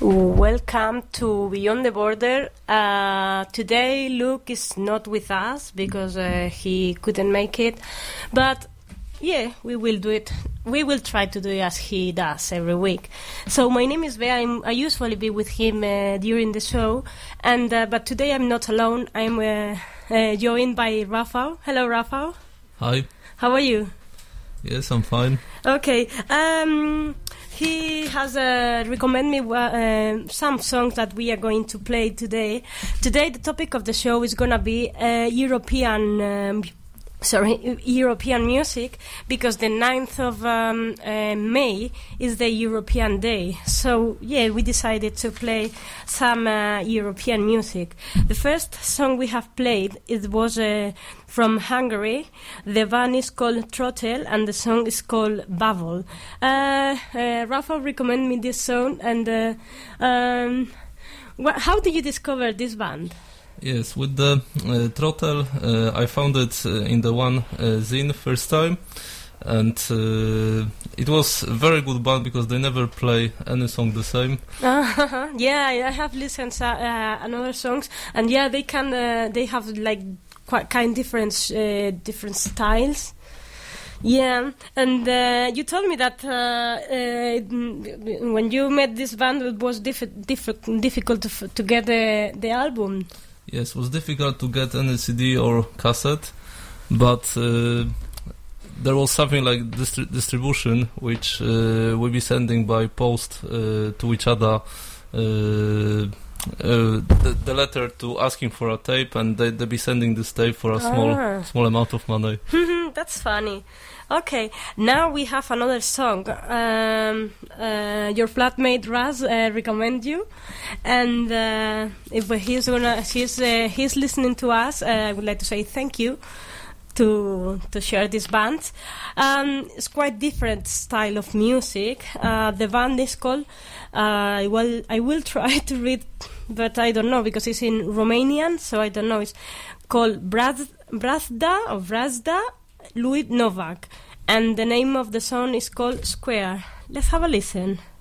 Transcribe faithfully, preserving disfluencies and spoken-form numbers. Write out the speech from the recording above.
Welcome to Beyond the Border. Uh, today Luke is not with us because uh, he couldn't make it, but yeah, we will do it. We will try to do it as he does every week. So my name is Bea. I'm, I usually be with him uh, during the show, and uh, but today I'm not alone. I'm uh, uh, joined by Rafael. Hello, Rafael. Hi. How are you? Yes, I'm fine. Okay. Um, he has uh, recommended me uh, some songs that we are going to play today. Today, the topic of the show is gonna be uh, European. Um, Sorry, European music, because the ninth of um, uh, May is the European Day. So, yeah, we decided to play some uh, European music. The first song we have played, it was uh, from Hungary. The band is called Trottel, and the song is called Babel. Uh, uh, Rafa recommended me this song, and uh, um, wh- how did you discover this band? Yes, with the uh, Trottel, uh, I found it uh, in the one uh, zine first time, and uh, it was a very good band because they never play any song the same. Uh, yeah, I have listened to uh, another songs, and yeah, they can uh, they have like quite kind different uh, different styles. Yeah, and uh, you told me that uh, uh, when you met this band, it was diff- diff- difficult to, f- to get the the album. Yes, it was difficult to get any C D or cassette, but uh, there was something like distri- distribution, which uh, we'll be sending by post uh, to each other uh, uh, the, the letter to asking for a tape, and they, they'll be sending this tape for a small ah. small amount of money. That's funny. Okay, now we have another song. Um, uh, your flatmate Raz uh, recommend you, and uh, if he's gonna, he's uh, he's listening to us, uh, I would like to say thank you to to share this band. Um, it's quite different style of music. Uh, the band is called. Uh, well, I will try to read, but I don't know because it's in Romanian, so I don't know. It's called Braz, Brazda or Brazda Louis Novak, and the name of the song is called Square. Let's have a listen.